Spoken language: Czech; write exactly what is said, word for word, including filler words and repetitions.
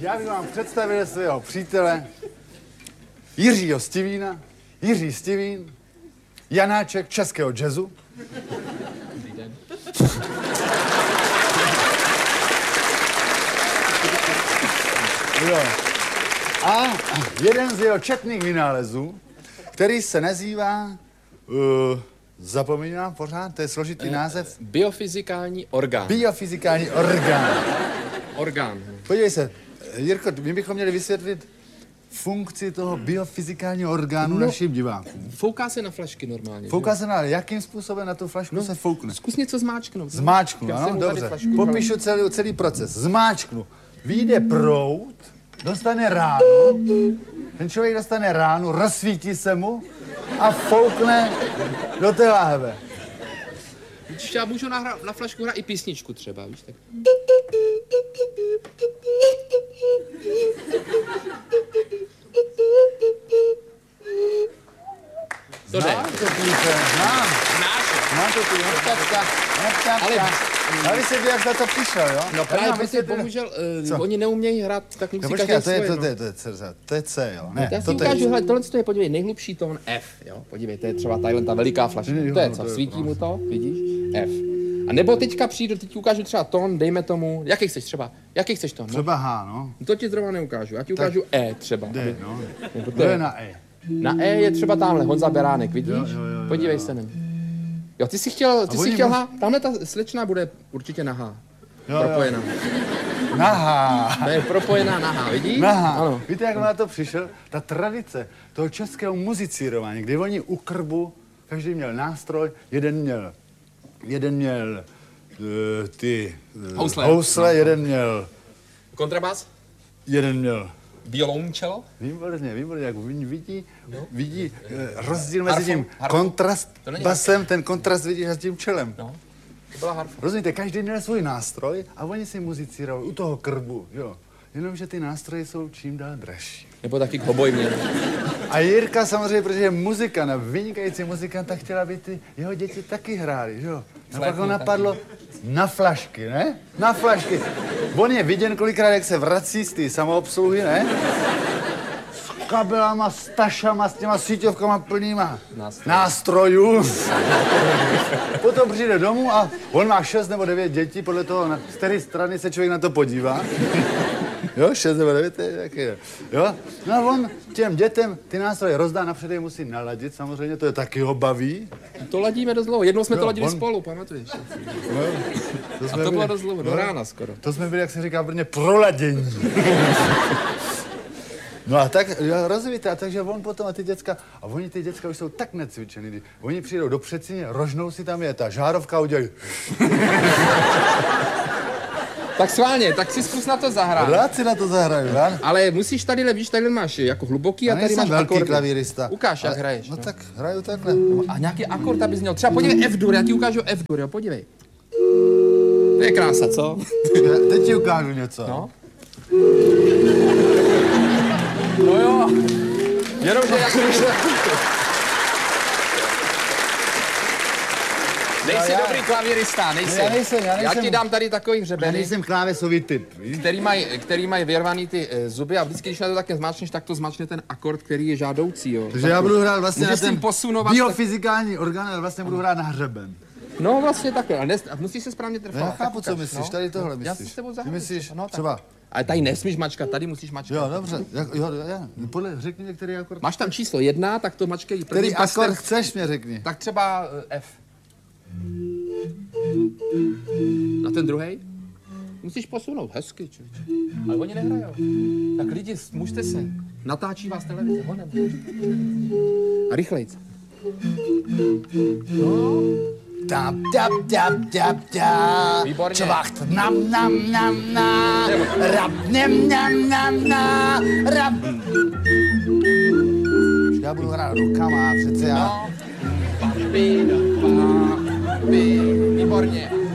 Já bych vám představil svého přítele Jiřího Stivína, Jiří Stivín, Janáček českého jazzu. Dobrý den. Jo. A jeden z jeho četných vynálezů, který se nazývá, uh, zapomínám pořád, to je složitý název. Biofyzikální orgán. Biofyzikální orgán. Orgán. Podívej se, Jirko, my bychom měli vysvětlit funkci toho biofyzikálního orgánu no, našim divákům. Fouká se na flašky normálně. Fouká že? se na, jakým způsobem na tu flašku no, se foukne? Zkus něco zmáčknout. Zmáčknu, ano, dobře. Popíšu celý, celý proces. Zmáčknu. Vyjde proud, dostane ránu, ten člověk dostane ránu, rozsvítí se mu a foukne do té láhve. Víš, já můžu nahrát, na flašku hrát i písničku třeba, víš, tak. To jde. Znám to píše, znám. Znám to píše, hnedka, hnedka, Ale... Ale vysvětli, jak za to přišel, jo? No právě, protože bohužel, uh, oni neumějí hrát tak musí no, každý počkej, to je, svoje, to, no. to, je, to, je, to, je, to je C, jo? Ne, já si to ukážu, je... hele, tohle je, podívej, nejhlubší tón F, jo? Podívej, to je třeba tadyhle ta veliká flaška, Jo, to je to co, je svítí no. mu to, vidíš? F. A nebo teďka přijdu, teď ti ukážu třeba tón, dejme tomu, jaký chceš třeba, jaký chceš tón? No? Třeba H, no. To ti zrovna neukážu, já ti ukážu tak E třeba. D, aby... no. Nebo to To je je na E. Na E je třeba tamhle, Honza Beránek, vidíš? Jo, jo, jo, jo, podívej jo. se na mě. Jo, ty jsi chtěl, ty jsi chtěl H, tamhle ta slečna bude určitě na H. Jo, propojená. Jo. Na H. To je propojená na H, vidíš? Na H. Ano. Víte, jak na to přišel? Ta tradice toho českého muzicírování, kdy oni u krbu, každý měl nástroj, jeden měl, jeden měl uh, ty uh, Housle. housle, jeden měl, Kontrabas? jeden měl. Violoncello? Výborně, výborně, jak vidí, vidí uh, rozdíl mezi Harfu? tím Harfu? kontrast To není basem, ten kontrast vidíš s tím čelem. No, to byla harfa. Rozumíte, každý měl svůj nástroj a oni si muzicírovali u toho krbu, jo. Jenomže ty nástroje jsou čím dál dražší. Nebo taky hoboj měl. A Jirka samozřejmě, protože je muzikant a vynikající muzikant, tak chtěla, aby ty jeho děti taky hráli, že jo. A pak ho napadlo na flašky, ne? Na flašky. On je viděn kolikrát, jak se vrací z té samoobsluhy, ne? S kabelama, s tašama, s těma síťovkama plnýma Nástroj. nástrojů. Potom přijde domů a on má šest nebo devět dětí, podle toho, na z které strany se člověk na to podívá. Jo, šest nebo devět, jaký je. Jo? No a on těm dětem ty nástroje rozdá, napřed je musí naladit, samozřejmě, to je taky ho baví. To ladíme dost dlouho, jednou jsme Jo, to ladili on- spolu, pamatuješ? No, to A jsme to bylo byli- dost dlouho, do no, rána skoro. To jsme byli, jak se říká v Brně, proladění. No a tak, jo, rozumíte, a takže on potom a ty děcka, a oni ty děcka už jsou tak necvičený, kdy oni přijdou do předsíně, rožnou si tam je ta žárovka, udělají, Tak schválně, tak si zkus na to zahrát. rád si na to zahraju, rád. Ale musíš tady, víš, tady máš jako hluboký a Já tady nejsem máš velký akordy. klavírista. Ukáž, jak Ale- hraješ. No No. tak hraju takhle. A nějaký akord, abys měl. Třeba podívej F-dur, já ti ukážu F-dur, jo, podívej. To je krása, co? Já teď ti ukážu něco. No. No jo. Jenomže já jsem Nejsi já- dobrý klavírista, nejsi. No já nejsem, já Já nejsem. ti dám tady takový Já hřebeny, nejsem klávesový typ, víš? který mají který maj vyrvaný ty e, zuby a vždycky, když na to také zmáčneš, tak to zmáčne ten akord, který je žádoucí, jo. Takže já budu hrát vlastně Můžeš na tím ten posunovat- biofyzikální orgán, ale vlastně budu hrát na hřeben. No vlastně takhle, ale nes, a musíš se správně trefovat. Já tak chápu, co ukaž, myslíš, no. tady tohle Já si myslíš. s tebou Ty zahraju. myslíš No, tak. třeba, Ale tady nesmíš mačkat, tady musíš mačkat. jo, dobře, jak, jo, já, podle, řekni mě, který akord. Máš tam číslo jedna, tak to mačkej. Který prvním prstem. akord chceš, mě řekni. Tak třeba eh, F. Na ten druhý? Musíš posunout, hezky, člověče. Ale oni nehrajou. Tak lidi, mužte se. Natáčí vás televize, honem. A rychlejc. No. Tap, tap, tap, tap, tap. Výborně. Čvacht, nam, nam, nam, na. Rap, nem, nam, nam, na. Rap. Já budu hrát rukama, přece já. No. Papi, papi. Výborně.